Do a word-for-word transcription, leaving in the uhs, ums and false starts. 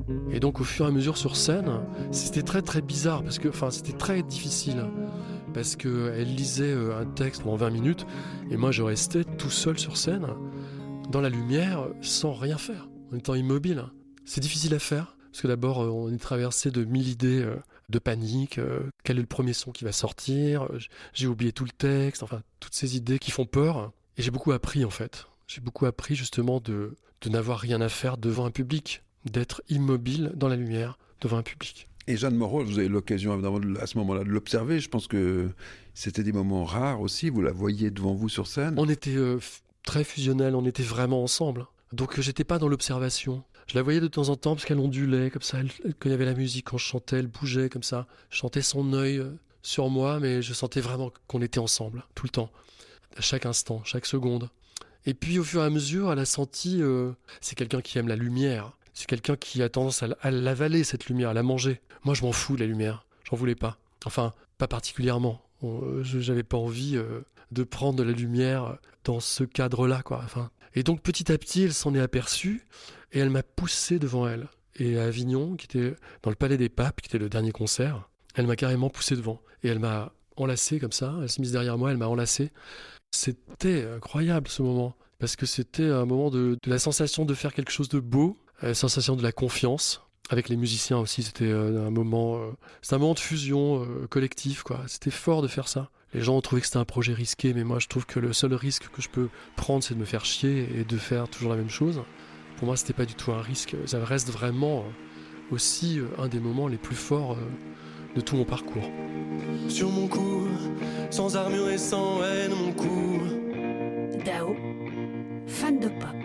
Et donc au fur et à mesure sur scène, c'était très très bizarre, parce que, enfin c'était très difficile, parce qu'elle lisait un texte pendant vingt minutes, et moi je restais tout seul sur scène, dans la lumière, sans rien faire, en étant immobile. C'est difficile à faire, parce que d'abord on est traversé de mille idées de panique, quel est le premier son qui va sortir, j'ai oublié tout le texte, enfin toutes ces idées qui font peur. Et j'ai beaucoup appris en fait, j'ai beaucoup appris justement de, de n'avoir rien à faire devant un public, d'être immobile dans la lumière devant un public. Et Jeanne Moreau, vous avez l'occasion à ce moment-là de l'observer. Je pense que c'était des moments rares aussi. Vous la voyiez devant vous sur scène. On était euh, f- très fusionnels, on était vraiment ensemble. Donc euh, j'étais pas dans l'observation. Je la voyais de temps en temps parce qu'elle ondulait comme ça. Elle, quand il y avait la musique, quand je chantais, elle bougeait comme ça. Je sentais son œil euh, sur moi, mais je sentais vraiment qu'on était ensemble, tout le temps. À chaque instant, chaque seconde. Et puis au fur et à mesure, elle a senti... Euh, c'est quelqu'un qui aime la lumière. C'est quelqu'un qui a tendance à, à l'avaler, cette lumière, à la manger. Moi, je m'en fous de la lumière. J'en voulais pas. Enfin, pas particulièrement. On, je, j'avais pas envie euh, de prendre de la lumière dans ce cadre-là, quoi. Enfin, et donc, petit à petit, elle s'en est aperçue et elle m'a poussé devant elle. Et à Avignon, qui était dans le Palais des Papes, qui était le dernier concert, elle m'a carrément poussé devant. Et elle m'a enlacé comme ça. Elle s'est mise derrière moi, elle m'a enlacé. C'était incroyable, ce moment. Parce que c'était un moment de, de la sensation de faire quelque chose de beau, la sensation de la confiance. Avec les musiciens aussi, c'était euh, un moment, euh, c'était un moment de fusion euh, collective, quoi. C'était fort de faire ça. Les gens ont trouvé que c'était un projet risqué, mais moi je trouve que le seul risque que je peux prendre, c'est de me faire chier et de faire toujours la même chose. Pour moi, c'était pas du tout un risque. Ça reste vraiment euh, aussi euh, un des moments les plus forts euh, de tout mon parcours. Sur mon cou, sans armure et sans haine, mon cou. Dao, fan de pop.